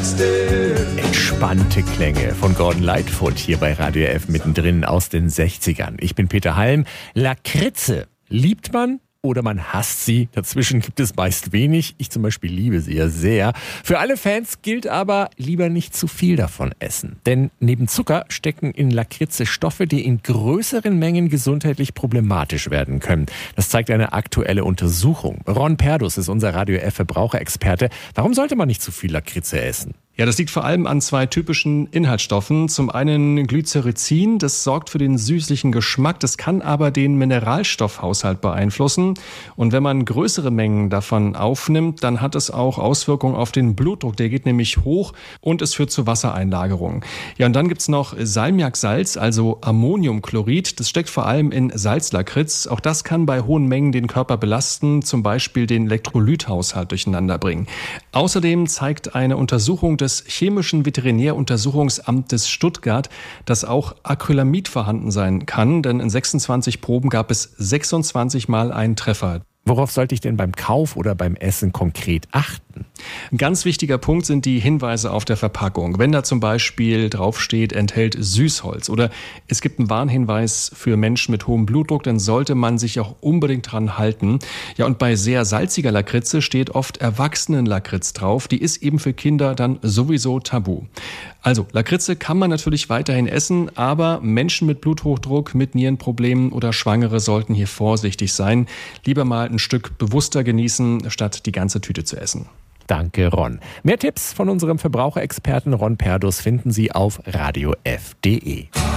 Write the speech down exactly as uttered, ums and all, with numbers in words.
Entspannte Klänge von Gordon Lightfoot hier bei Radio F mittendrin aus den sechzigern. Ich bin Peter Halm. Lakritze liebt man oder man hasst sie. Dazwischen gibt es meist wenig. Ich zum Beispiel liebe sie ja sehr. Für alle Fans gilt aber, lieber nicht zu viel davon essen. Denn neben Zucker stecken in Lakritze Stoffe, die in größeren Mengen gesundheitlich problematisch werden können. Das zeigt eine aktuelle Untersuchung. Ron Perdus ist unser Radio F Verbraucherexperte. Warum sollte man nicht zu viel Lakritze essen? Ja, das liegt vor allem an zwei typischen Inhaltsstoffen. Zum einen Glycerizin, das sorgt für den süßlichen Geschmack, das kann aber den Mineralstoffhaushalt beeinflussen. Und wenn man größere Mengen davon aufnimmt, dann hat es auch Auswirkungen auf den Blutdruck. Der geht nämlich hoch und es führt zu Wassereinlagerungen. Ja, und dann gibt's noch Salmiaksalz, also Ammoniumchlorid. Das steckt vor allem in Salzlakritz. Auch das kann bei hohen Mengen den Körper belasten, zum Beispiel den Elektrolythaushalt durcheinander bringen. Außerdem zeigt eine Untersuchung des Chemischen Veterinäruntersuchungsamtes Stuttgart, dass auch Acrylamid vorhanden sein kann, denn in sechsundzwanzig Proben gab es sechsundzwanzig Mal einen Treffer. Worauf sollte ich denn beim Kauf oder beim Essen konkret achten? Ein ganz wichtiger Punkt sind die Hinweise auf der Verpackung. Wenn da zum Beispiel draufsteht, enthält Süßholz oder es gibt einen Warnhinweis für Menschen mit hohem Blutdruck, dann sollte man sich auch unbedingt dran halten. Ja, und bei sehr salziger Lakritze steht oft Erwachsenenlakritz drauf. Die ist eben für Kinder dann sowieso tabu. Also, Lakritze kann man natürlich weiterhin essen, aber Menschen mit Bluthochdruck, mit Nierenproblemen oder Schwangere sollten hier vorsichtig sein. Lieber mal ein Stück bewusster genießen, statt die ganze Tüte zu essen. Danke, Ron. Mehr Tipps von unserem Verbraucherexperten Ron Perdus finden Sie auf radio f punkt de.